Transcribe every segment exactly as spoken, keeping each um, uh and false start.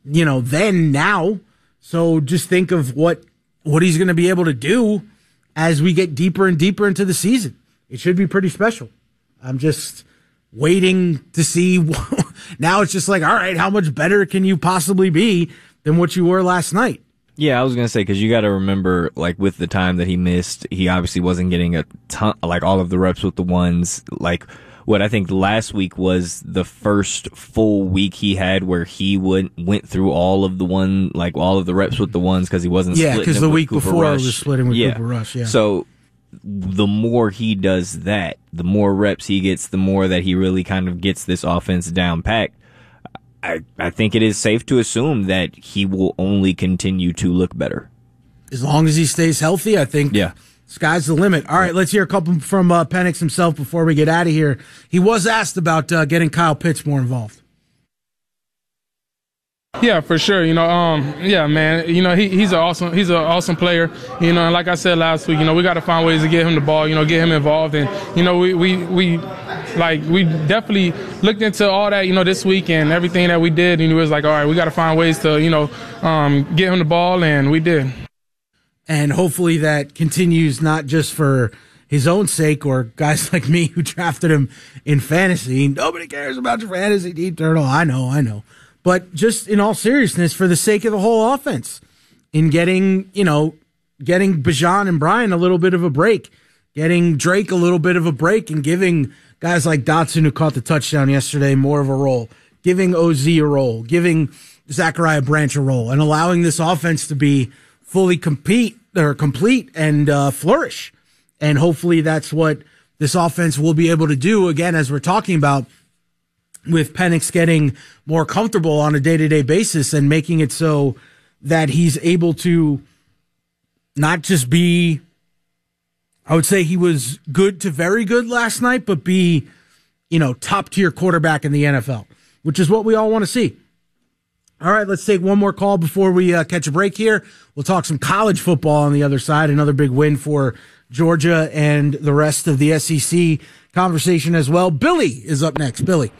you know, then now. So just think of what what he's going to be able to do as we get deeper and deeper into the season. It should be pretty special. I'm just waiting to see. Now it's just like, all right, how much better can you possibly be than what you were last night? Yeah, I was going to say, because you got to remember, like, with the time that he missed, he obviously wasn't getting a ton, like, all of the reps with the ones. Like, what I think last week was the first full week he had where he would, went through all of the one, like, all of the reps with the ones because he wasn't yeah, splitting because the week Cooper before Rush. was splitting with yeah. Cooper Rush. Yeah. So the more he does that, the more reps he gets, the more that he really kind of gets this offense down packed. I, I think it is safe to assume that he will only continue to look better. As long as he stays healthy, I think yeah. sky's the limit. All right, let's hear a couple from uh, Penix himself before we get out of here. He was asked about uh, getting Kyle Pitts more involved. Yeah, for sure. You know, um, yeah, man. You know, he, he's an awesome, he's an awesome player. You know, and like I said last week, you know, we got to find ways to get him the ball. You know, get him involved, and you know, we we we like we definitely looked into all that. You know, this week and everything that we did, and it was like, all right, we got to find ways to you know um, get him the ball, and we did. And hopefully that continues not just for his own sake or guys like me who drafted him in fantasy. Nobody cares about your fantasy deep turtle. I know, I know. But just in all seriousness, for the sake of the whole offense, in getting, you know, getting Bijan and Brian a little bit of a break, getting Drake a little bit of a break, and giving guys like Dotson, who caught the touchdown yesterday, more of a role, giving O Z a role, giving Zachariah Branch a role, and allowing this offense to be fully compete or complete and uh, flourish. And hopefully that's what this offense will be able to do, again, as we're talking about, with Penix getting more comfortable on a day-to-day basis and making it so that he's able to not just be, I would say he was good to very good last night, but be, you know, top-tier quarterback in the N F L, which is what we all want to see. All right, let's take one more call before we uh, catch a break here. We'll talk some college football on the other side. Another big win for Georgia and the rest of the S E C conversation as well. Billy is up next. Billy.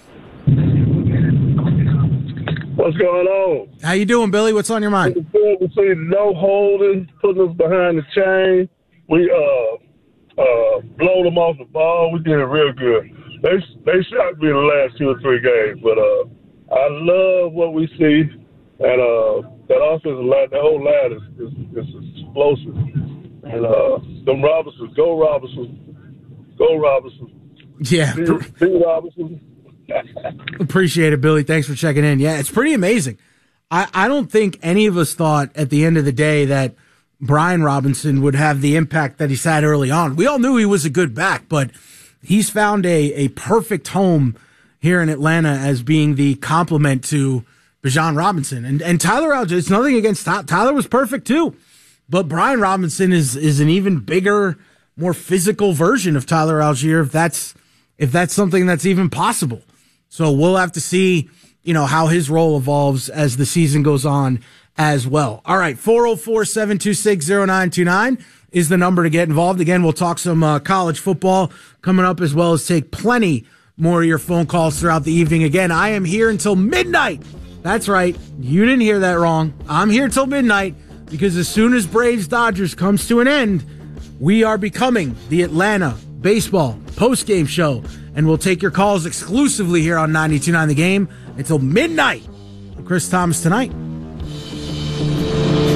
What's going on? How you doing, Billy? What's on your mind? We see no holding, putting us behind the chain. We uh uh blowed them off the ball. We did it real good. They they shocked me in the last two or three games, but uh I love what we see, and uh that offensive line, that whole line is is, is explosive. And uh them Robinsons, go Robinson, go Robinson. Yeah, B, B Robinson. Appreciate it, Billy. Thanks for checking in. Yeah, it's pretty amazing. I, I don't think any of us thought at the end of the day that Brian Robinson would have the impact that he's had early on. We all knew he was a good back, but he's found a, a perfect home here in Atlanta as being the complement to Bijan Robinson. And and Tyler Algier, it's nothing against Tyler. Tyler was perfect too. But Brian Robinson is is an even bigger, more physical version of Tyler Algier, if that's if that's something that's even possible. So we'll have to see, you know, how his role evolves as the season goes on as well. All right, four oh four, seven two six, oh nine two nine is the number to get involved. Again, we'll talk some uh, college football coming up, as well as take plenty more of your phone calls throughout the evening. Again, I am here until midnight. That's right. You didn't hear that wrong. I'm here till midnight because as soon as Braves Dodgers comes to an end, we are becoming the Atlanta Baseball Postgame Show. And we'll take your calls exclusively here on ninety-two point nine The Game until midnight. Chris Thomas Tonight.